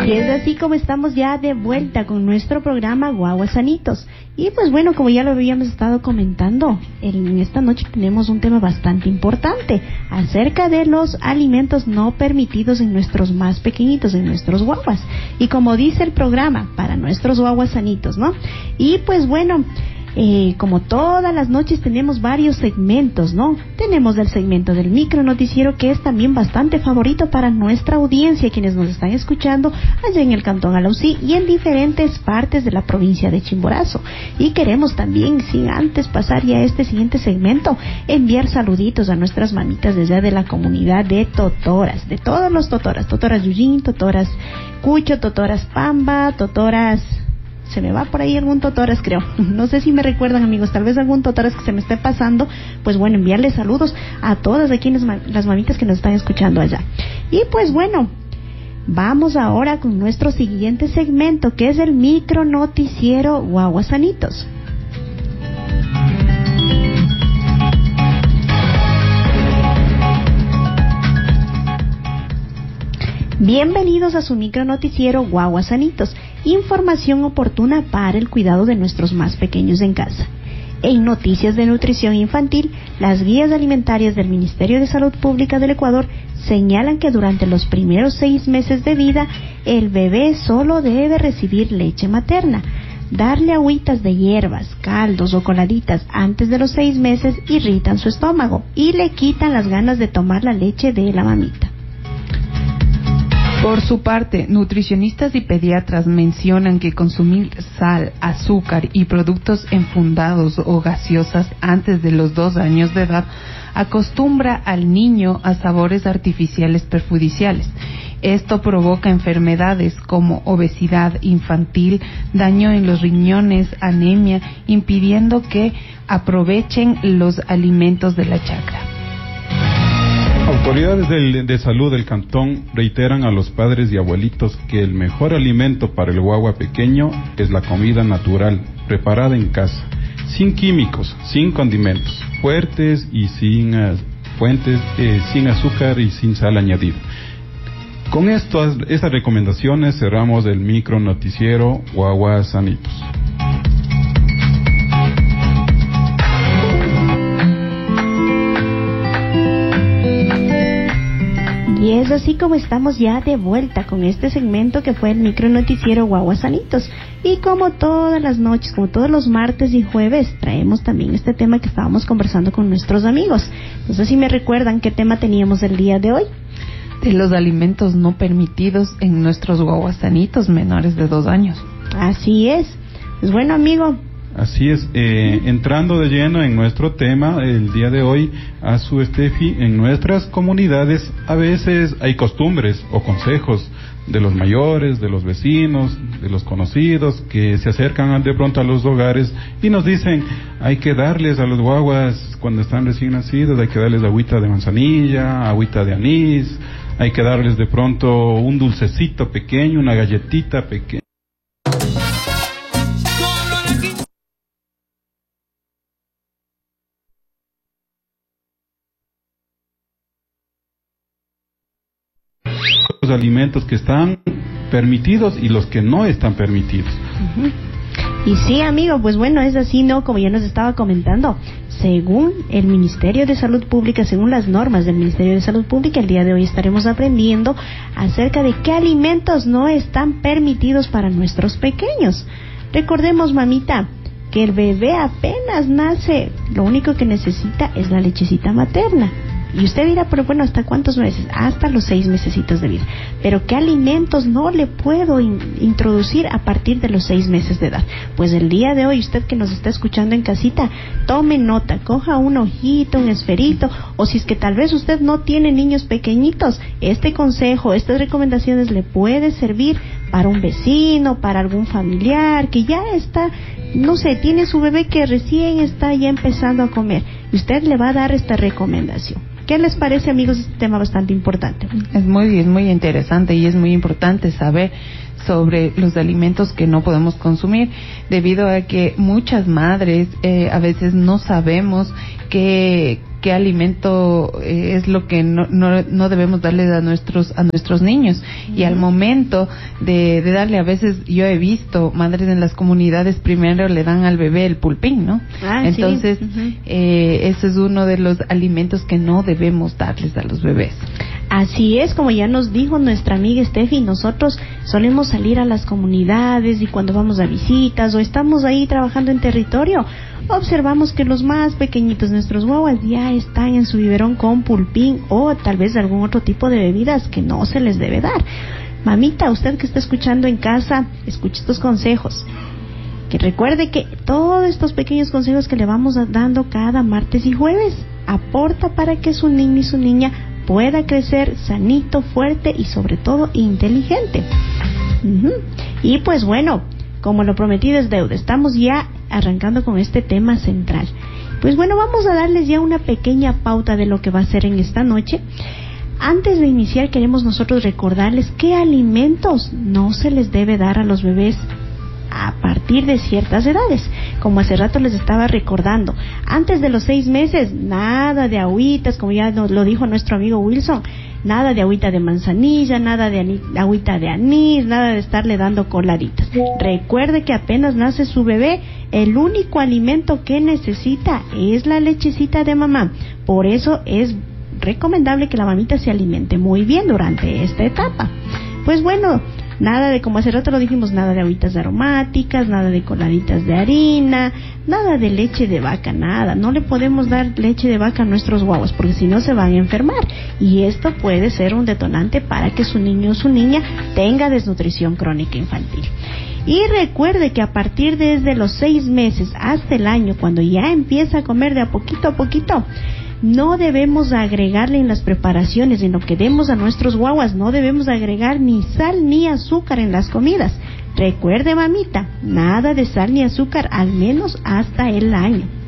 Y es así como estamos ya de vuelta con nuestro programa Guaguas Sanitos. Y pues bueno, como ya lo habíamos estado comentando, en esta noche tenemos un tema bastante importante acerca de los alimentos no permitidos en nuestros más pequeñitos, en nuestros guaguas. Y como dice el programa, para nuestros guaguas sanitos, ¿no? Y pues bueno, como todas las noches tenemos varios segmentos, ¿no? Tenemos el segmento del micro noticiero, que es también bastante favorito para nuestra audiencia, quienes nos están escuchando allá en el Cantón Alausí y en diferentes partes de la provincia de Chimborazo. Y queremos también, sin antes pasar ya a este siguiente segmento, enviar saluditos a nuestras mamitas desde de la comunidad de Totoras, de todos los Totoras, Totoras Yuyín, Totoras Cucho, Totoras Pamba, Totoras... Se me va por ahí algún Totoras, creo. No sé si me recuerdan, amigos, tal vez algún Totoras que se me esté pasando. Pues bueno, enviarles saludos a todas aquí las mamitas que nos están escuchando allá. Y pues bueno, vamos ahora con nuestro siguiente segmento, que es el micro noticiero Guaguas Sanitos. Bienvenidos a su micro noticiero Guaguas Sanitos, información oportuna para el cuidado de nuestros más pequeños en casa. En noticias de nutrición infantil, las guías alimentarias del Ministerio de Salud Pública del Ecuador señalan que durante los primeros 6 meses de vida, el bebé solo debe recibir leche materna. Darle agüitas de hierbas, caldos o coladitas antes de los 6 meses irritan su estómago y le quitan las ganas de tomar la leche de la mamita. Por su parte, nutricionistas y pediatras mencionan que consumir sal, azúcar y productos enfundados o gaseosas antes de los 2 años de edad acostumbra al niño a sabores artificiales perjudiciales. Esto provoca enfermedades como obesidad infantil, daño en los riñones, anemia, impidiendo que aprovechen los alimentos de la chacra. Autoridades de salud del cantón reiteran a los padres y abuelitos que el mejor alimento para el guagua pequeño es la comida natural, preparada en casa, sin químicos, sin condimentos fuertes y sin azúcar y sin sal añadida. Con estas recomendaciones cerramos el micro noticiero Guaguas Sanitos. Y es así como estamos ya de vuelta con este segmento que fue el micro noticiero Guaguas Sanitos. Y como todas las noches, como todos los martes y jueves, traemos también este tema que estábamos conversando con nuestros amigos. No sé si me recuerdan qué tema teníamos el día de hoy. De los alimentos no permitidos en nuestros guaguas sanitos menores de 2 años. Así es. Pues bueno, amigo. Así es, entrando de lleno en nuestro tema el día de hoy, a su Estefi, en nuestras comunidades a veces hay costumbres o consejos de los mayores, de los vecinos, de los conocidos que se acercan de pronto a los hogares y nos dicen, hay que darles a los guaguas cuando están recién nacidos, hay que darles agüita de manzanilla, agüita de anís, hay que darles de pronto un dulcecito pequeño, una galletita pequeña. Los alimentos que están permitidos y los que no están permitidos. Y sí, amigo, pues bueno, es así, ¿no? Como ya nos estaba comentando, según el Ministerio de Salud Pública, según las normas del Ministerio de Salud Pública, el día de hoy estaremos aprendiendo acerca de qué alimentos no están permitidos para nuestros pequeños. Recordemos, mamita, que el bebé apenas nace, lo único que necesita es la lechecita materna. Y usted dirá, pero bueno, ¿hasta cuántos meses? Hasta los 6 mesecitos de vida. Pero ¿qué alimentos no le puedo introducir a partir de los 6 meses de edad? Pues el día de hoy, usted que nos está escuchando en casita, tome nota, coja un hojito, un esferito, o si es que tal vez usted no tiene niños pequeñitos, este consejo, estas recomendaciones le puede servir para un vecino, para algún familiar que ya está, no sé, tiene su bebé que recién está ya empezando a comer. Y usted le va a dar esta recomendación. ¿Qué les parece, amigos? Este tema bastante importante. Es muy interesante y es muy importante saber sobre los alimentos que no podemos consumir, debido a que muchas madres a veces no sabemos qué alimento es lo que no debemos darle a nuestros niños. Y al momento de darle, a veces yo he visto madres en las comunidades primero le dan al bebé el pulpín, ¿no? Entonces ese es uno de los alimentos que no debemos darles a los bebés. Así es, como ya nos dijo nuestra amiga Steffi, nosotros solemos salir a las comunidades y cuando vamos a visitas o estamos ahí trabajando en territorio, observamos que los más pequeñitos, nuestros guaguas, ya están en su biberón con pulpín o tal vez algún otro tipo de bebidas que no se les debe dar. Mamita, usted que está escuchando en casa, escuche estos consejos. Que recuerde que todos estos pequeños consejos que le vamos dando cada martes y jueves aporta para que su niño y su niña pueda crecer sanito, fuerte y sobre todo inteligente. Y pues bueno, como lo prometido es deuda, estamos ya arrancando con este tema central. Pues bueno, vamos a darles ya una pequeña pauta de lo que va a ser en esta noche. Antes de iniciar, queremos nosotros recordarles qué alimentos no se les debe dar a los bebés a partir de ciertas edades. Como hace rato les estaba recordando, antes de los 6 meses, nada de agüitas, como ya nos lo dijo nuestro amigo Wilson, nada de agüita de manzanilla, nada de agüita de anís, nada de estarle dando coladitas. Recuerde que apenas nace su bebé, el único alimento que necesita es la lechecita de mamá. Por eso es recomendable que la mamita se alimente muy bien durante esta etapa. Pues bueno, nada de, como hace rato lo dijimos, nada de agüitas aromáticas, nada de coladitas de harina, nada de leche de vaca, nada. No le podemos dar leche de vaca a nuestros guaguas porque si no se van a enfermar. Y esto puede ser un detonante para que su niño o su niña tenga desnutrición crónica infantil. Y recuerde que a partir desde los 6 meses hasta el año, cuando ya empieza a comer de a poquito, no debemos agregarle en las preparaciones, en lo que demos a nuestros guaguas, no debemos agregar ni sal ni azúcar en las comidas. Recuerde, mamita, nada de sal ni azúcar, al menos hasta el año.